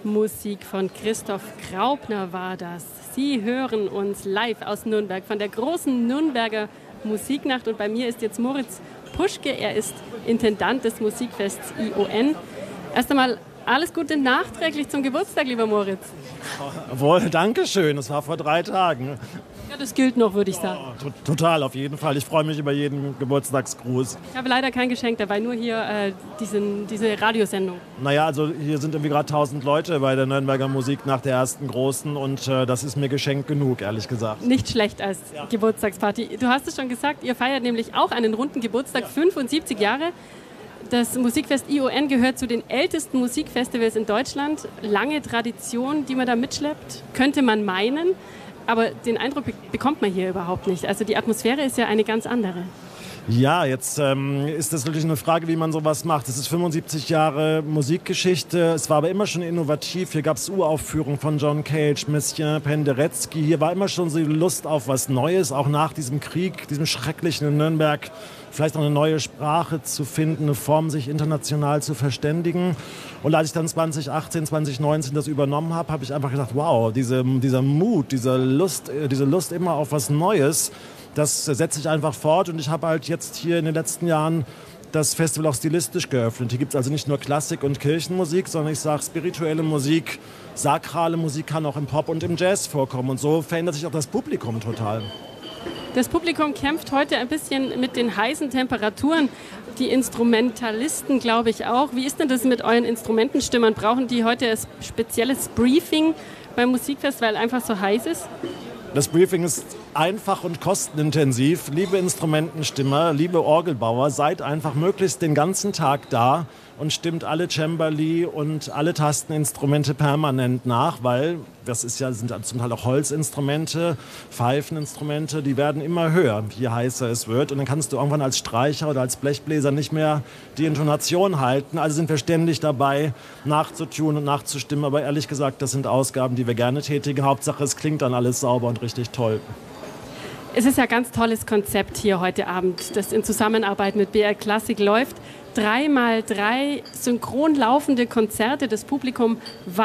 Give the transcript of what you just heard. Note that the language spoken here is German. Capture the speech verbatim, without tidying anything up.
Musik von Christoph Graupner war das. Sie hören uns live aus Nürnberg von der großen Nürnberger Musiknacht. Und bei mir ist jetzt Moritz Puschke. Er ist Intendant des Musikfests I O N. Erst einmal alles Gute nachträglich zum Geburtstag, lieber Moritz. Wohl, danke schön. Das war vor drei Tagen. Ja, das gilt noch, würde ich sagen. Oh, total, auf jeden Fall. Ich freue mich über jeden Geburtstagsgruß. Ich habe leider kein Geschenk dabei, nur hier äh, diesen, diese Radiosendung. Naja, also hier sind irgendwie gerade tausend Leute bei der Nürnberger Musik nach der ersten großen und äh, das ist mir Geschenk genug, ehrlich gesagt. Nicht schlecht als ja. Geburtstagsparty. Du hast es schon gesagt, ihr feiert nämlich auch einen runden Geburtstag, ja. fünfundsiebzig Jahre. Das Musikfest I O N gehört zu den ältesten Musikfestivals in Deutschland. Lange Tradition, die man da mitschleppt, könnte man meinen. Aber den Eindruck bekommt man hier überhaupt nicht. Also die Atmosphäre ist ja eine ganz andere. Ja, jetzt ähm, ist das natürlich eine Frage, wie man sowas macht. Es ist fünfundsiebzig Jahre Musikgeschichte. Es war aber immer schon innovativ. Hier gab es Uraufführungen von John Cage, Messiaen, Penderecki. Hier war immer schon so die Lust auf was Neues, auch nach diesem Krieg, diesem schrecklichen in Nürnberg. Vielleicht auch eine neue Sprache zu finden, eine Form, sich international zu verständigen. Und als ich dann zwanzig achtzehn, zwanzig neunzehn das übernommen habe, habe ich einfach gedacht, wow, diese, dieser Mut, diese Lust, diese Lust immer auf was Neues, das setze ich einfach fort. Und ich habe halt jetzt hier in den letzten Jahren das Festival auch stilistisch geöffnet. Hier gibt es also nicht nur Klassik und Kirchenmusik, sondern ich sage spirituelle Musik, sakrale Musik kann auch im Pop und im Jazz vorkommen. Und so verändert sich auch das Publikum total. Das Publikum kämpft heute ein bisschen mit den heißen Temperaturen. Die Instrumentalisten, glaube ich, auch. Wie ist denn das mit euren Instrumentenstimmern? Brauchen die heute ein spezielles Briefing beim Musikfest, weil einfach so heiß ist? Das Briefing ist einfach und kostenintensiv. Liebe Instrumentenstimmer, liebe Orgelbauer, seid einfach möglichst den ganzen Tag da und stimmt alle Cembali und alle Tasteninstrumente permanent nach, weil das ist ja, sind zum Teil auch Holzinstrumente, Pfeifeninstrumente, die werden immer höher, je heißer es wird. Und dann kannst du irgendwann als Streicher oder als Blechbläser nicht mehr die Intonation halten. Also sind wir ständig dabei, nachzutun und nachzustimmen. Aber ehrlich gesagt, das sind Ausgaben, die wir gerne tätigen. Hauptsache, es klingt dann alles sauber und richtig toll. Es ist ja ein ganz tolles Konzept hier heute Abend, das in Zusammenarbeit mit B R Classic läuft. Drei mal drei synchron laufende Konzerte. Das Publikum